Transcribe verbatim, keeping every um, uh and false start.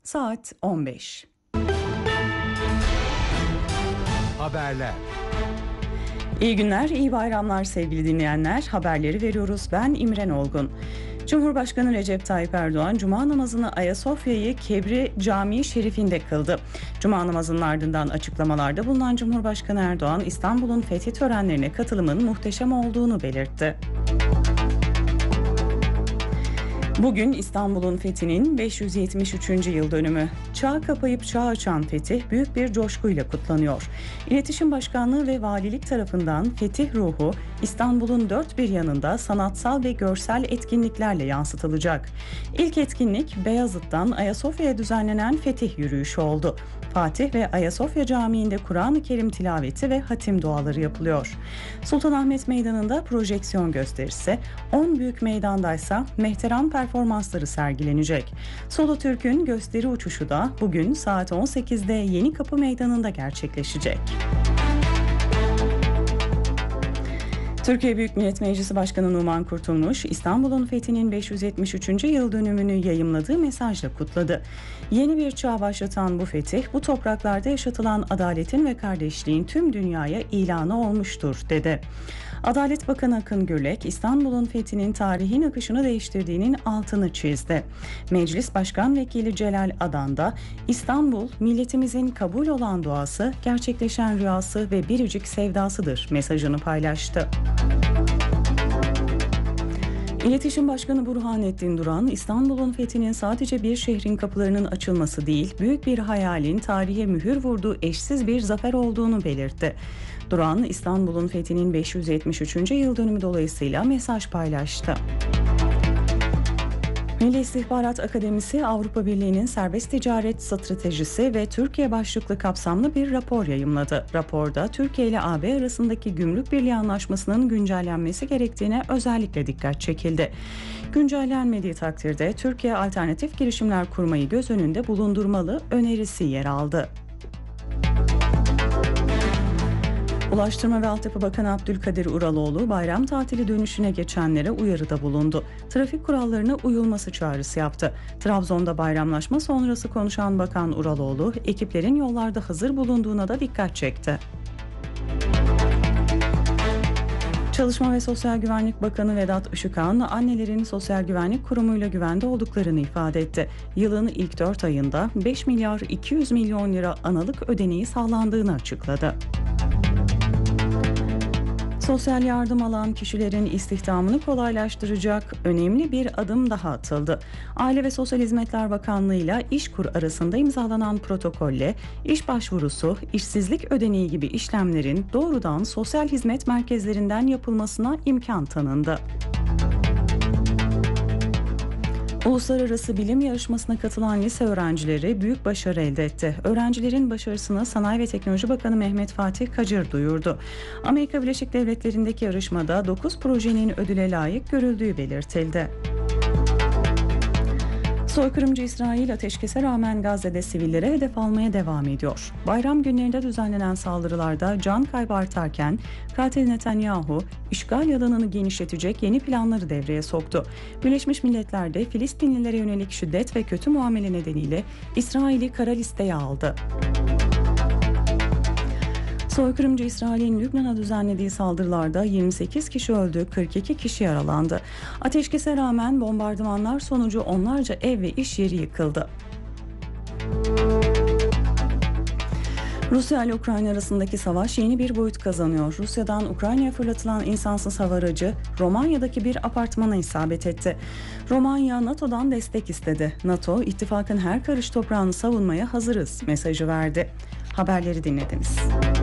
Saat on beş. Haberler. İyi günler, iyi bayramlar sevgili dinleyenler. Haberleri veriyoruz. Ben İmren Olgun. Cumhurbaşkanı Recep Tayyip Erdoğan Cuma namazını Ayasofya'yı Kebri Camii Şerif'inde kıldı. Cuma namazının ardından açıklamalarda bulunan Cumhurbaşkanı Erdoğan, İstanbul'un fethi törenlerine katılımın muhteşem olduğunu belirtti. Bugün İstanbul'un fethinin beş yüz yetmiş üçüncü yıl dönümü. Çağ kapayıp çağ açan fetih büyük bir coşkuyla kutlanıyor. İletişim Başkanlığı ve Valilik tarafından fetih ruhu İstanbul'un dört bir yanında sanatsal ve görsel etkinliklerle yansıtılacak. İlk etkinlik Beyazıt'tan Ayasofya'ya düzenlenen fetih yürüyüşü oldu. Fatih ve Ayasofya Camii'nde Kur'an-ı Kerim tilaveti ve hatim duaları yapılıyor. Sultanahmet Meydanı'nda projeksiyon gösterisi, on büyük meydandaysa mehteran performansları sergilenecek. Solo Türk'ün gösteri uçuşu da bugün saat on sekizde Yenikapı Meydanı'nda gerçekleşecek. Türkiye Büyük Millet Meclisi Başkanı Numan Kurtulmuş, İstanbul'un fethinin beş yüz yetmiş üçüncü yıl dönümünü yayımladığı mesajla kutladı. Yeni bir çağ başlatan bu fetih, bu topraklarda yaşatılan adaletin ve kardeşliğin tüm dünyaya ilanı olmuştur, dedi. Adalet Bakanı Akın Gürlek, İstanbul'un fethinin tarihin akışını değiştirdiğinin altını çizdi. Meclis Başkan Vekili Celal Adan da İstanbul, milletimizin kabul olan duası, gerçekleşen rüyası ve biricik sevdasıdır mesajını paylaştı. İletişim Başkanı Burhanettin Duran, İstanbul'un fethinin sadece bir şehrin kapılarının açılması değil, büyük bir hayalin tarihe mühür vurduğu eşsiz bir zafer olduğunu belirtti. Duran, İstanbul'un fethinin beş yüz yetmiş üçüncü yıl dönümü dolayısıyla mesaj paylaştı. Milli İstihbarat Akademisi, Avrupa Birliği'nin serbest ticaret stratejisi ve Türkiye başlıklı kapsamlı bir rapor yayımladı. Raporda Türkiye ile A B arasındaki Gümrük Birliği Anlaşması'nın güncellenmesi gerektiğine özellikle dikkat çekildi. Güncellenmediği takdirde Türkiye alternatif girişimler kurmayı göz önünde bulundurmalı önerisi yer aldı. Ulaştırma ve Altyapı Bakanı Abdülkadir Uraloğlu, bayram tatili dönüşüne geçenlere uyarıda bulundu. Trafik kurallarına uyulması çağrısı yaptı. Trabzon'da bayramlaşma sonrası konuşan Bakan Uraloğlu, ekiplerin yollarda hazır bulunduğuna da dikkat çekti. Çalışma ve Sosyal Güvenlik Bakanı Vedat Işıkhan, annelerin Sosyal Güvenlik Kurumu'yla güvende olduklarını ifade etti. Yılın ilk dört ayında beş milyar iki yüz milyon lira analık ödeneği sağlandığını açıkladı. Sosyal yardım alan kişilerin istihdamını kolaylaştıracak önemli bir adım daha atıldı. Aile ve Sosyal Hizmetler Bakanlığı ile İşkur arasında imzalanan protokolle iş başvurusu, işsizlik ödeneği gibi işlemlerin doğrudan sosyal hizmet merkezlerinden yapılmasına imkan tanındı. Uluslararası bilim yarışmasına katılan lise öğrencileri büyük başarı elde etti. Öğrencilerin başarısını Sanayi ve Teknoloji Bakanı Mehmet Fatih Kacır duyurdu. Amerika Birleşik Devletleri'ndeki yarışmada dokuz projenin ödüle layık görüldüğü belirtildi. Soykırımcı İsrail ateşkese rağmen Gazze'de sivillere hedef almaya devam ediyor. Bayram günlerinde düzenlenen saldırılarda can kaybı artarken katil Netanyahu işgal alanını genişletecek yeni planları devreye soktu. Birleşmiş Milletler'de Filistinlilere yönelik şiddet ve kötü muamele nedeniyle İsrail'i kara listeye aldı. Soykırımcı İsrail'in Lübnan'a düzenlediği saldırılarda yirmi sekiz kişi öldü, kırk iki kişi yaralandı. Ateşkese rağmen bombardımanlar sonucu onlarca ev ve iş yeri yıkıldı. Rusya ile Ukrayna arasındaki savaş yeni bir boyut kazanıyor. Rusya'dan Ukrayna'ya fırlatılan insansız hava aracı Romanya'daki bir apartmana isabet etti. Romanya NATO'dan destek istedi. NATO, ittifakın her karış toprağını savunmaya hazırız mesajı verdi. Haberleri dinlediniz.